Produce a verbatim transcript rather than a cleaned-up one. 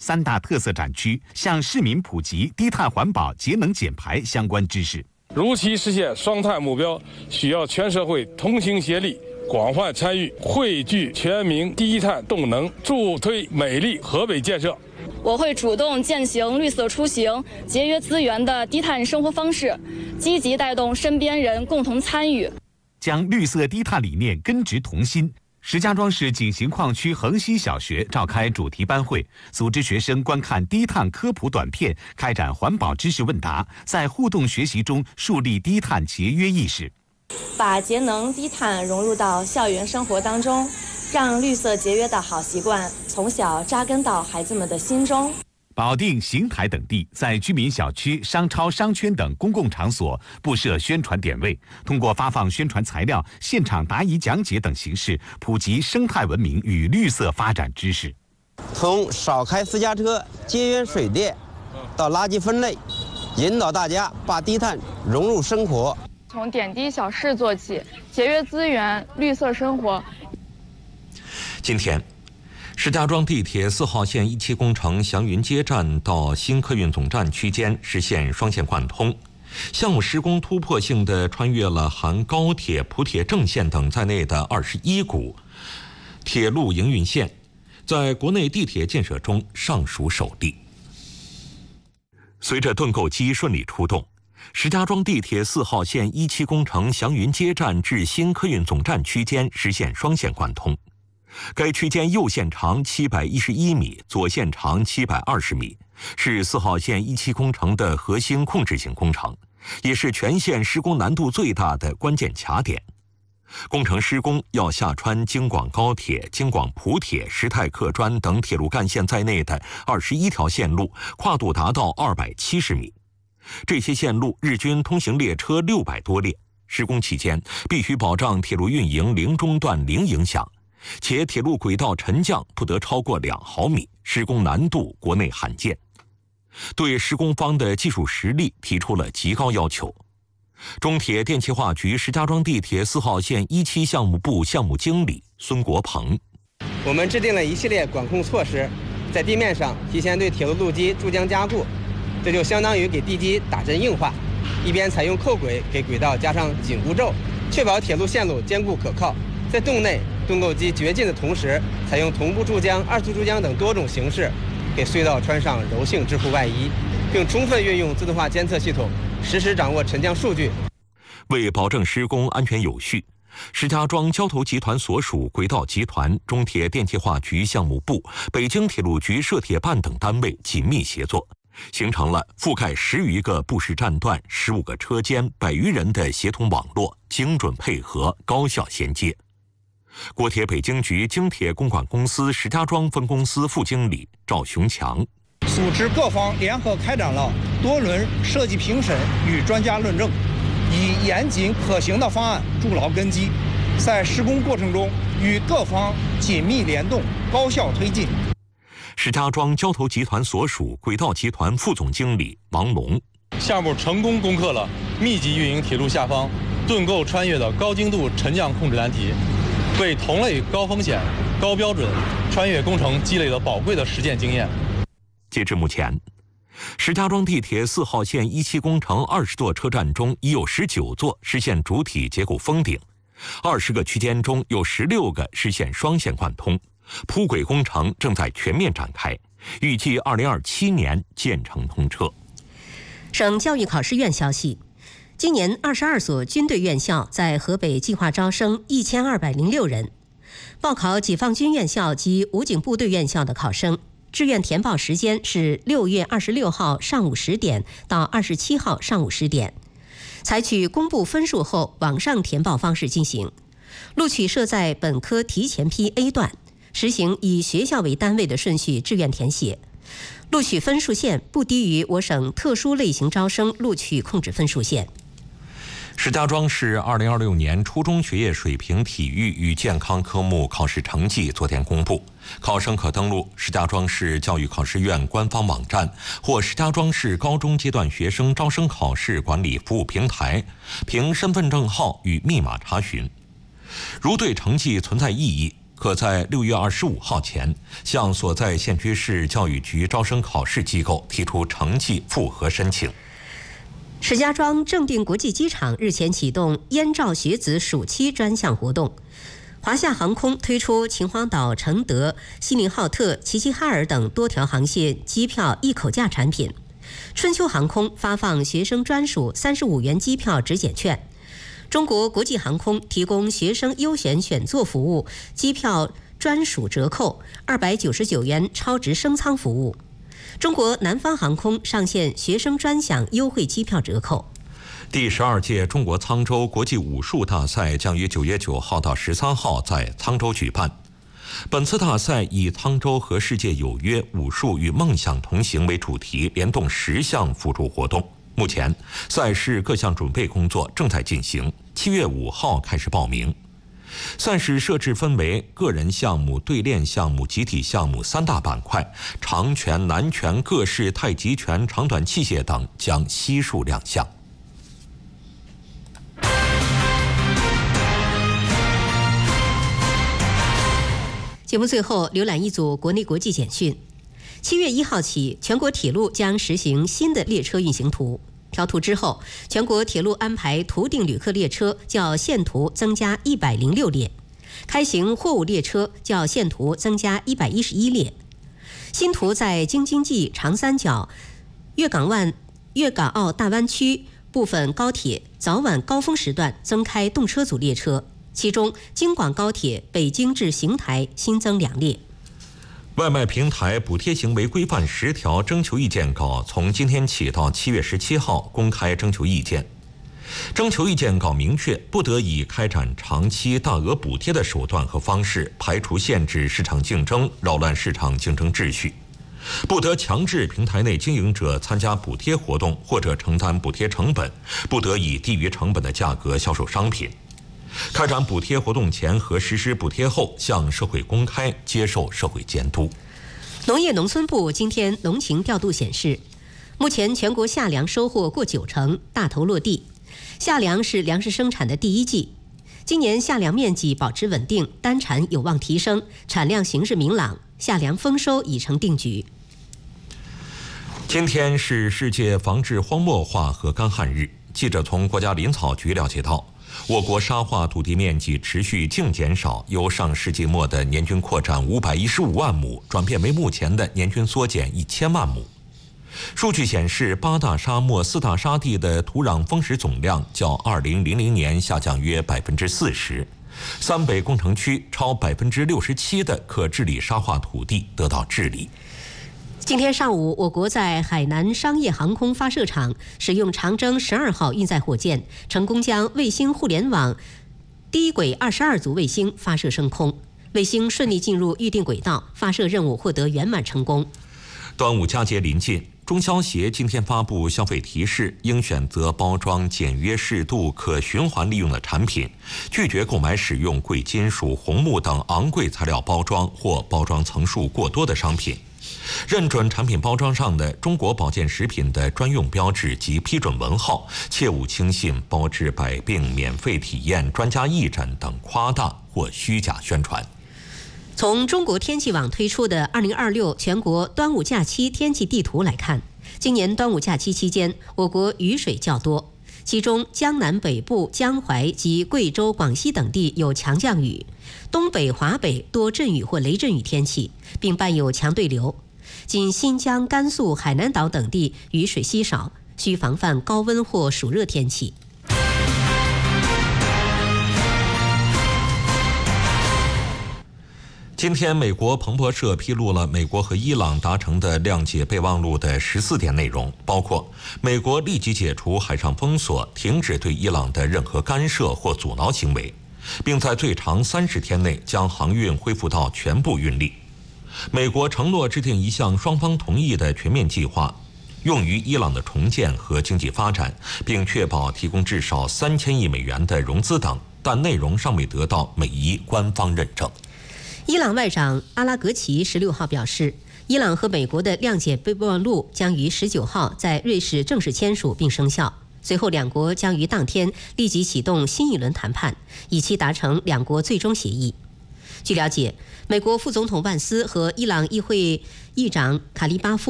三大特色展区，向市民普及低碳环保、节能减排相关知识。 如期实现双碳目标，需要全社会同心协力、广泛参与，汇聚全民低碳动能，助推美丽河北建设。 我会主动践行绿色出行、节约资源的低碳生活方式，积极带动身边人共同参与， 将绿色低碳理念根植同心。石家庄市景行矿区横溪小学召开主题班会，组织学生观看低碳科普短片，开展环保知识问答，在互动学习中树立低碳节约意识， 把节能低碳融入到校园生活当中，让绿色节约的好习惯从小扎根到孩子们的心中。 保定、邢台等地在居民小区、商超、商圈等公共场所布设宣传点位，通过发放宣传材料、现场答疑讲解等形式，普及生态文明与绿色发展知识。 从少开私家车、节约水电到垃圾分类，引导大家把低碳融入生活。 从点滴小事做起，节约资源，绿色生活。 今天，石家庄地铁四号线一期工程祥云街站到新客运总站区间实现双线贯通。项目施工突破性地穿越了含高铁、普铁正线等在内的二十一股铁路营运线，在国内地铁建设中尚属首例。随着盾构机顺利出动，石家庄地铁四号线一期工程祥云街站至新客运总站区间实现双线贯通。该区间右线长七百一十一米，左线长七百二十米，是四号线一期工程的核心控制性工程，也是全线施工难度最大的关键卡点。工程施工要下穿京广高铁、京广普铁、石泰客专等铁路干线在内的二十一条线路，跨度达到二百七十米。这些线路日均通行列车六百多列，施工期间必须保障铁路运营零中断、零影响。且铁路轨道沉降不得超过两毫米，施工难度国内罕见，对施工方的技术实力提出了极高要求。中铁电气化局石家庄地铁四号线一期项目部项目经理孙国鹏： 我们制定了一系列管控措施，在地面上提前对铁路路基注浆加固，这就相当于给地基打针硬化，一边采用扣轨给轨道加上紧固咒，确保铁路线路坚固可靠。在洞内，盾构机掘进的同时，采用同步注浆、二次注浆等多种形式，给隧道穿上柔性支护外衣，并充分运用自动化监测系统，实时掌握沉降数据。 为保证施工安全有序，石家庄交投集团所属轨道集团、中铁电气化局项目部、北京铁路局涉铁办等单位紧密协作，形成了覆盖十余个布市站段、十五个车间、百余人的协同网络，精准配合，高效衔接。国铁北京局京铁公管公司石家庄分公司副经理赵雄强： 组织各方联合开展了多轮设计评审与专家论证，以严谨可行的方案筑牢根基，在施工过程中与各方紧密联动，高效推进。 石家庄交投集团所属轨道集团副总经理王龙： 项目成功攻克了密集运营铁路下方盾构穿越的高精度沉降控制难题，为同类高风险、高标准穿越工程积累了宝贵的实践经验。 截至目前，石家庄地铁四号线一期工程二十座车站中，已有十九座实现主体结构封顶，二十个区间中有十六个实现双线贯通，铺轨工程正在全面展开，预计二零二七年建成通车。 省教育考试院消息，今年二十二所军队院校在河北计划招生一千二百零六人，报考解放军院校及武警部队院校的考生，志愿填报时间是六月二十六号上午十点到二十七号上午十点，采取公布分数后网上填报方式进行。录取设在本科提前批 A 段，实行以学校为单位的顺序志愿填写。录取分数线不低于我省特殊类型招生录取控制分数线。 石家庄市二零二六年初中学业水平体育与健康科目考试成绩昨天公布，考生可登录石家庄市教育考试院官方网站或石家庄市高中阶段学生招生考试管理服务平台，凭身份证号与密码查询。如对成绩存在异议， 可在六月二十五号前向所在县区市教育局招生考试机构提出成绩复核申请。 石家庄正定国际机场日前启动燕赵学子暑期专项活动，华夏航空推出秦皇岛、承德、锡林浩特、齐齐哈尔等多条航线机票一口价产品。春秋航空发放学生专属三十五元机票直检券。中国国际航空提供学生优选选座服务，机票专属折扣二百九十九元超值升舱服务。中国南方航空上线学生专享优惠机票折扣。 第十二届中国沧州国际武术大赛将于九月九号到十三号在沧州举办。本次大赛以沧州和世界有约、武术与梦想同行为主题，联动十项辅助活动。目前赛事各项准备工作正在进行，七月五号开始报名。赛事设置分为个人项目、对练项目、集体项目三大板块，长拳、南拳、各式太极拳、长短器械等将悉数亮相。 节目最后浏览一组国内国际简讯。七月一号起，全国铁路将实行新的列车运行图。调图之后，全国铁路安排图定旅客列车较现图增加一百零六列，开行货物列车较现图增加一百一十一列。新图在京津冀、长三角、粤港湾、粤港澳大湾区部分高铁早晚高峰时段增开动车组列车，其中京广高铁北京至邢台新增两列。 外卖平台补贴行为规范十条征求意见稿从今天起到七月十七号公开征求意见。征求意见稿明确，不得以开展长期大额补贴的手段和方式排除限制市场竞争，扰乱市场竞争秩序；不得强制平台内经营者参加补贴活动或者承担补贴成本；不得以低于成本的价格销售商品。开展补贴活动前和实施补贴后向社会公开，接受社会监督。 农业农村部今天农情调度显示，目前全国夏粮收获过九成，大头落地。夏粮是粮食生产的第一季，今年夏粮面积保持稳定，单产有望提升，产量形势明朗，夏粮丰收已成定局。 今天是世界防治荒漠化和干旱日。记者从国家林草局了解到，我国沙化土地面积持续净减少，由上世纪末的年均扩展五百一十五万亩，转变为目前的年均缩减一千万亩。数据显示，八大沙漠、四大沙地的土壤丰实总量较二零零零年下降约百分之四十。三北工程区超百分之六十七的可治理沙化土地得到治理。 今天上午，我国在海南商业航空发射场使用长征十二号运载火箭，成功将卫星互联网低轨二十二组卫星发射升空，卫星顺利进入预定轨道，发射任务获得圆满成功。 端午佳节临近，中消协今天发布消费提示，应选择包装简约适度、可循环利用的产品，拒绝购买使用贵金属、红木等昂贵材料包装或包装层数过多的商品。认准产品包装上的中国保健食品的专用标志及批准文号，切勿轻信包治百病、免费体验、专家义诊等夸大或虚假宣传。 从中国天气网推出的二零二六全国端午假期天气地图来看，今年端午假期期间，我国雨水较多，其中江南北部、江淮及贵州、广西等地有强降雨，东北、华北多阵雨或雷阵雨天气，并伴有强对流。仅新疆、甘肃、海南岛等地雨水稀少，需防范高温或暑热天气。 今天，美国彭博社披露了美国和伊朗达成的谅解备忘录的十四点内容，包括美国立即解除海上封锁，停止对伊朗的任何干涉或阻挠行为，并在最长三十天内将航运恢复到全部运力。美国承诺制定一项双方同意的全面计划，用于伊朗的重建和经济发展，并确保提供至少三千亿美元的融资等，但内容尚未得到美伊官方认证。 伊朗外长阿拉格齐十六号表示，伊朗和美国的谅解备忘录将于十九号在瑞士正式签署并生效，随后两国将于当天立即启动新一轮谈判，以期达成两国最终协议。 据了解，美国副总统万斯和伊朗议会议长卡利巴夫